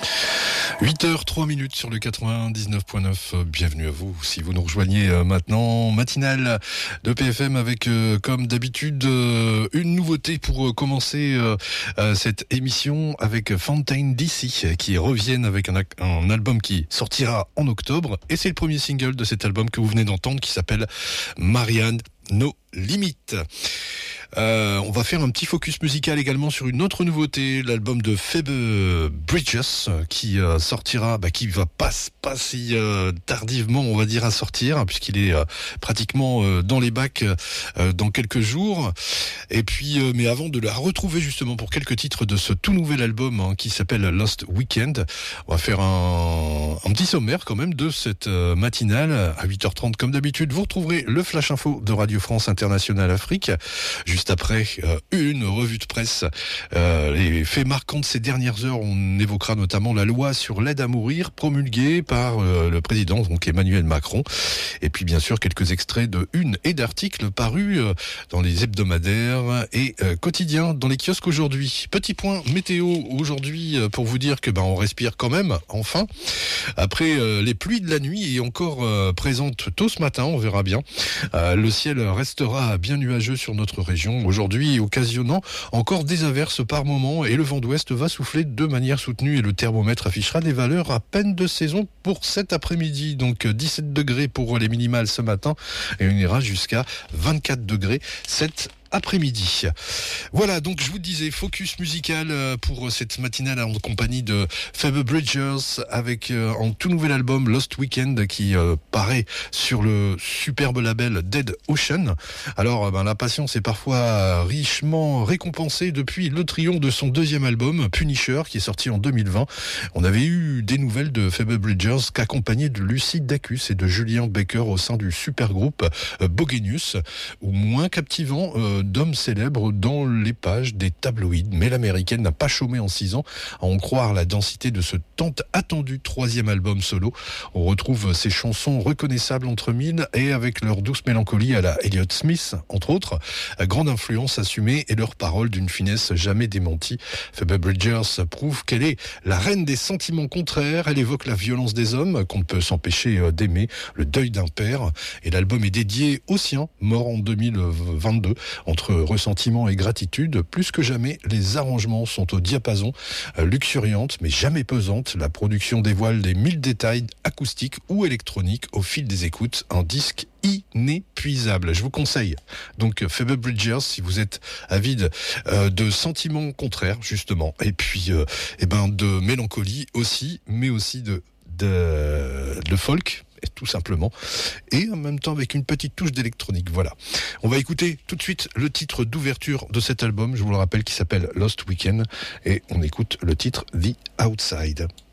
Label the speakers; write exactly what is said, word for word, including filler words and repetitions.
Speaker 1: huit heures trois minutes sur le quatre-vingt-dix-neuf point neuf. Bienvenue à vous. Si vous nous rejoignez maintenant, matinale de P F M avec, euh, comme d'habitude, euh, une nouveauté pour euh, commencer euh, euh, cette émission avec Fountain D C qui reviennent avec un, un album qui sortira en octobre. Et c'est le premier single de cet album que vous venez d'entendre qui s'appelle Marianne No Limit. Euh, on va faire un petit focus musical également sur une autre nouveauté, l'album de Phoebe Bridgers qui euh, sortira, bah, qui va pas, pas si euh, tardivement, on va dire, à sortir, hein, puisqu'il est euh, pratiquement euh, dans les bacs euh, dans quelques jours. Et puis, euh, mais avant de la retrouver justement pour quelques titres de ce tout nouvel album hein, qui s'appelle Lost Weekend, on va faire un, un petit sommaire quand même de cette euh, matinale à huit heures trente comme d'habitude. Vous retrouverez le Flash Info de Radio France Internationale Afrique. Juste après euh, une revue de presse, euh, les faits marquants de ces dernières heures, on évoquera notamment la loi sur l'aide à mourir promulguée par euh, le président, donc Emmanuel Macron. Et puis bien sûr quelques extraits de une et d'articles parus euh, dans les hebdomadaires et euh, quotidiens dans les kiosques aujourd'hui. Petit point météo aujourd'hui euh, pour vous dire que ben on respire quand même enfin après euh, les pluies de la nuit et encore euh, présentes tôt ce matin, on verra bien. Euh, le ciel restera bien nuageux sur notre région aujourd'hui, occasionnant encore des averses par moment, et le vent d'ouest va souffler de manière soutenue et le thermomètre affichera des valeurs à peine de saison pour cet après-midi. Donc dix-sept degrés pour les minimales ce matin et on ira jusqu'à vingt-quatre degrés cet après-midi. Voilà, donc je vous disais, focus musical pour cette matinale en compagnie de Phoebe Bridgers avec euh, un tout nouvel album Lost Weekend qui euh, paraît sur le superbe label Dead Ocean. Alors ben, la patience est parfois richement récompensée depuis le triomphe de son deuxième album Punisher qui est sorti en deux mille vingt. On avait eu des nouvelles de Phoebe Bridgers qu'accompagnée de Lucy Dacus et de Julien Baker au sein du super groupe euh, Bogenius, ou moins captivant euh, d'hommes célèbres dans les pages des tabloïds. Mais l'américaine n'a pas chômé en six ans, à en croire la densité de ce tant attendu troisième album solo. On retrouve ses chansons reconnaissables entre mille et avec leur douce mélancolie à la Elliott Smith, entre autres, grande influence assumée et leurs paroles d'une finesse jamais démentie. Phoebe Bridgers prouve qu'elle est la reine des sentiments contraires. Elle évoque la violence des hommes qu'on ne peut s'empêcher d'aimer, le deuil d'un père, et l'album est dédié au sien, mort en deux mille vingt-deux. Entre ressentiment et gratitude, plus que jamais, les arrangements sont au diapason, euh, luxuriantes mais jamais pesantes. La production dévoile des mille détails acoustiques ou électroniques au fil des écoutes. Un disque inépuisable. Je vous conseille donc Phoebe Bridgers si vous êtes avide euh, de sentiments contraires justement, et puis euh, et ben de mélancolie aussi, mais aussi de de, de folk. Tout simplement, et en même temps avec une petite touche d'électronique. Voilà. On va écouter tout de suite le titre d'ouverture de cet album, je vous le rappelle, qui s'appelle Lost Weekend, et on écoute le titre The Outside.